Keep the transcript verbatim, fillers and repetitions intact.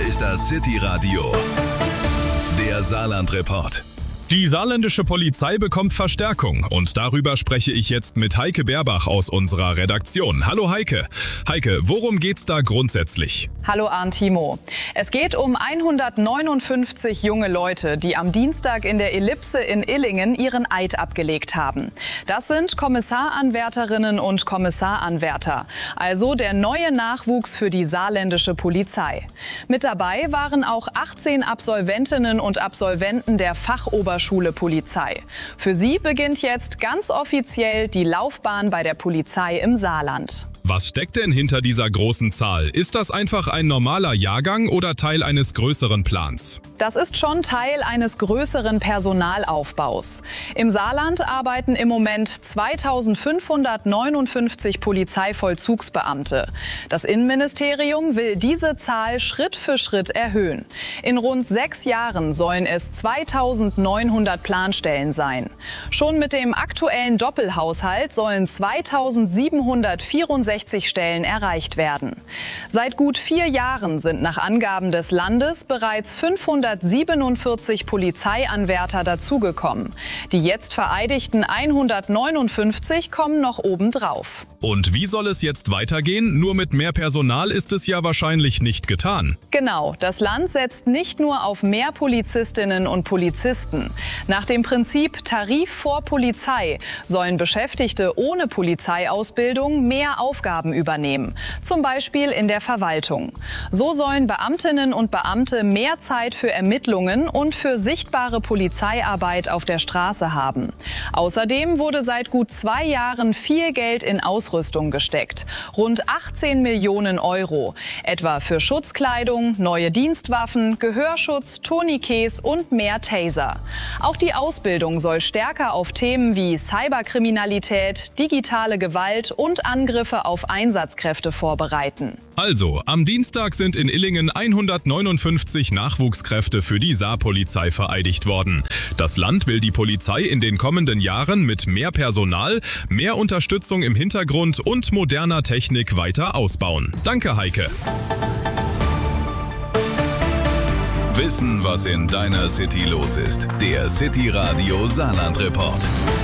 ist das City Radio, der Saarland-Report. Die saarländische Polizei bekommt Verstärkung und darüber spreche ich jetzt mit Heike Berbach aus unserer Redaktion. Hallo Heike. Heike, worum geht's da grundsätzlich? Hallo Arn-Timo. Es geht um hundertneunundfünfzig junge Leute, die am Dienstag in der Ellipse in Illingen ihren Eid abgelegt haben. Das sind Kommissaranwärterinnen und Kommissaranwärter, also der neue Nachwuchs für die saarländische Polizei. Mit dabei waren auch achtzehn Absolventinnen und Absolventen der Fachoberschule Schule Polizei. Für sie beginnt jetzt ganz offiziell die Laufbahn bei der Polizei im Saarland. Was steckt denn hinter dieser großen Zahl? Ist das einfach ein normaler Jahrgang oder Teil eines größeren Plans? Das ist schon Teil eines größeren Personalaufbaus. Im Saarland arbeiten im Moment zweitausendfünfhundertneunundfünfzig Polizeivollzugsbeamte. Das Innenministerium will diese Zahl Schritt für Schritt erhöhen. In rund sechs Jahren sollen es zweitausendneunhundert Planstellen sein. Schon mit dem aktuellen Doppelhaushalt sollen zweitausendsiebenhundertvierundsechzig Stellen erreicht werden. Seit gut vier Jahren sind nach Angaben des Landes bereits fünfhundertsiebenundvierzig Polizeianwärter dazugekommen. Die jetzt vereidigten hundertneunundfünfzig kommen noch obendrauf. Und wie soll es jetzt weitergehen? Nur mit mehr Personal ist es ja wahrscheinlich nicht getan. Genau, das Land setzt nicht nur auf mehr Polizistinnen und Polizisten. Nach dem Prinzip Tarif vor Polizei sollen Beschäftigte ohne Polizeiausbildung mehr Aufgaben übernehmen, zum Beispiel in der Verwaltung. So sollen Beamtinnen und Beamte mehr Zeit für Ermittlungen und für sichtbare Polizeiarbeit auf der Straße haben. Außerdem wurde seit gut zwei Jahren viel Geld in Ausrüstung gesteckt, rund achtzehn Millionen Euro, etwa für Schutzkleidung, neue Dienstwaffen, Gehörschutz, Tourniquets und mehr Taser. Auch die Ausbildung soll stärker auf Themen wie Cyberkriminalität, digitale Gewalt und Angriffe auf Einsatzkräfte vorbereiten. Also, am Dienstag sind in Illingen hundertneunundfünfzig Nachwuchskräfte für die Saarpolizei vereidigt worden. Das Land will die Polizei in den kommenden Jahren mit mehr Personal, mehr Unterstützung im Hintergrund und moderner Technik weiter ausbauen. Danke, Heike. Wissen, was in deiner City los ist. Der City Radio Saarland Report.